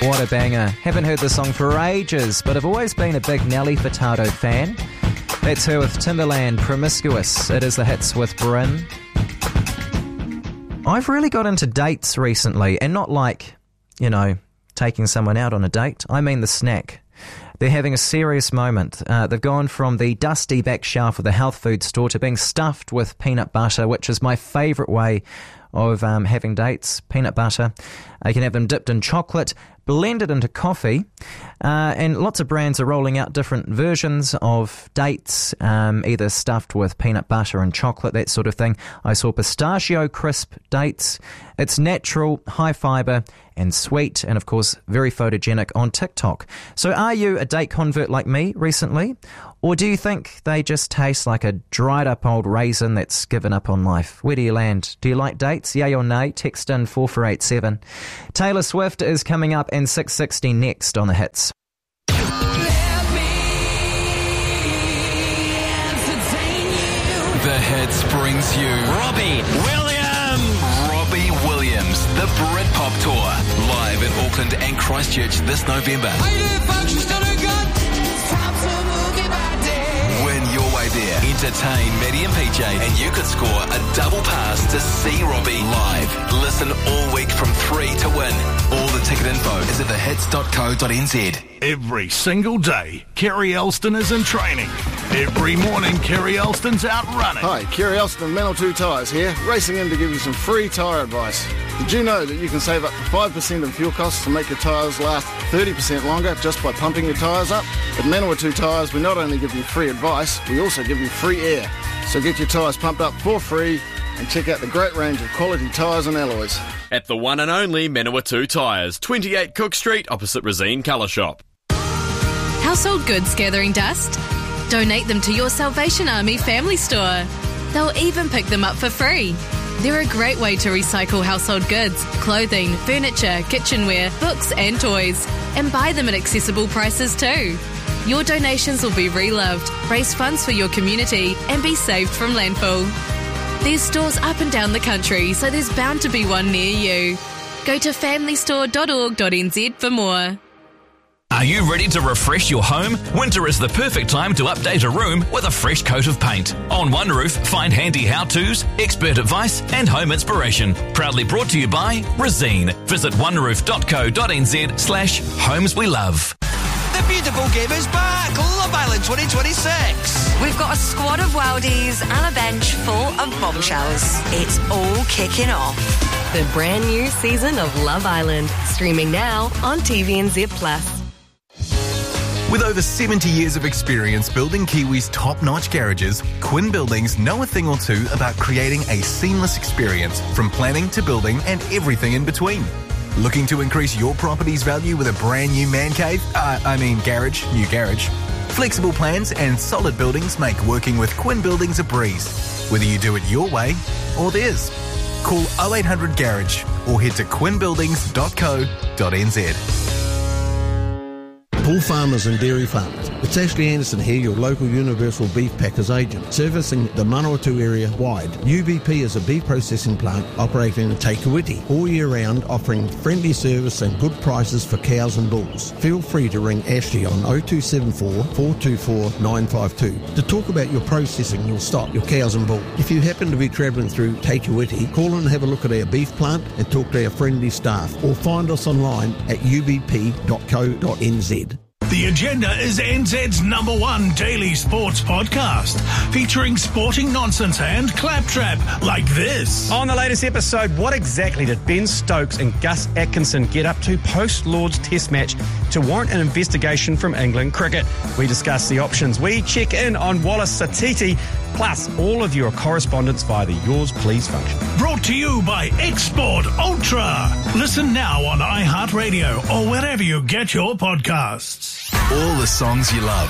What a banger. Haven't heard the song for ages, but I've always been a big Nelly Furtado fan. That's her with Timberland, Promiscuous. It is the hits with Bryn. I've really got into dates recently, and not like, taking someone out on a date. I mean the snack. They're having a serious moment. They've gone from the dusty back shelf of the health food store to being stuffed with peanut butter, which is my favourite way of having dates. Peanut butter. You can have them dipped in chocolate, blended into coffee, and lots of brands are rolling out different versions of dates, either stuffed with peanut butter and chocolate, that sort of thing. I saw pistachio crisp dates. It's natural, high fibre and sweet, and of course very photogenic on TikTok. So are you a date convert like me recently? Or do you think they just taste like a dried up old raisin that's given up on life? Where do you land? Do you like dates? Yay or nay? Text in 4487. Taylor Swift is coming up and 660 next on the hits. The Hits brings you Robbie Williams, the Britpop Tour, live in Auckland and Christchurch this November. Win your way there. Entertain Maddie and PJ, and you could score a double pass to see Robbie live. Listen all week from 3 to win. All the ticket info is at thehits.co.nz. Every single day, Kerry Elston is in training. Every morning, Kerry Elston's out running. Hi, Kerry Elston, Manawatu Tyres here, racing in to give you some free tyre advice. Did you know that you can save up to 5% in fuel costs to make your tyres last 30% longer just by pumping your tyres up? At Manawatu Tyres, we not only give you free advice, we also give you free air. So get your tyres pumped up for free and check out the great range of quality tyres and alloys. At the one and only Manawatu Tyres, 28 Cook Street, opposite Rosine Colour Shop. Household goods gathering dust? Donate them to your Salvation Army family store. They'll even pick them up for free. They're a great way to recycle household goods, clothing, furniture, kitchenware, books and toys, and buy them at accessible prices too. Your donations will be reloved, raise funds for your community, and be saved from landfill. There's stores up and down the country, so there's bound to be one near you. Go to familystore.org.nz for more. Are you ready to refresh your home? Winter is the perfect time to update a room with a fresh coat of paint. On One Roof, find handy how-tos, expert advice and home inspiration. Proudly brought to you by Rosine. Visit oneroof.co.nz/homes we love. The beautiful game is back! Love Island 2026! We've got a squad of worldies and a bench full of bombshells. It's all kicking off. The brand new season of Love Island, streaming now on TVNZ Plus. With over 70 years of experience building Kiwi's top-notch garages, Quinn Buildings know a thing or two about creating a seamless experience from planning to building and everything in between. Looking to increase your property's value with a brand new man cave? New garage. Flexible plans and solid buildings make working with Quinn Buildings a breeze. Whether you do it your way or theirs. Call 0800 Garage or head to quinnbuildings.co.nz. Bull farmers and dairy farmers. It's Ashley Anderson here, your local Universal Beef Packers agent, servicing the Manawatu area wide. UBP is a beef processing plant operating in Te Kuiti all year round, offering friendly service and good prices for cows and bulls. Feel free to ring Ashley on 0274 424 952 to talk about your processing, your stock, your cows and bulls. If you happen to be travelling through Te Kuiti, call and have a look at our beef plant and talk to our friendly staff, or find us online at ubp.co.nz. The Agenda is NZ's #1 daily sports podcast, featuring sporting nonsense and claptrap like this. On the latest episode, what exactly did Ben Stokes and Gus Atkinson get up to post-Lord's Test match to warrant an investigation from England Cricket? We discuss the options. We check in on Wallace Satiti, plus all of your correspondence via the Yours Please function. Brought to you by Export Ultra. Listen now on iHeartRadio or wherever you get your podcasts. All the songs you love,